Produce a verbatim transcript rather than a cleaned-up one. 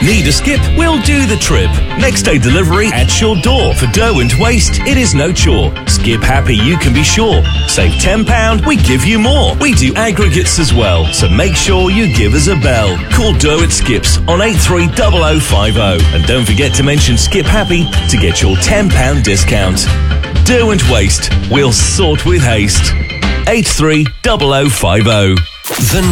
Need a skip? We'll do the trip. Next day delivery at your door. For dough and waste, it is no chore. Skip happy, you can be sure. Save ten pounds, we give you more. We do aggregates as well, so make sure you give us a bell. Call Dough at Skips on eight three zero zero five zero. And don't forget to mention Skip Happy to get your ten pounds discount. Dough and waste, we'll sort with haste. eight three zero zero five zero. The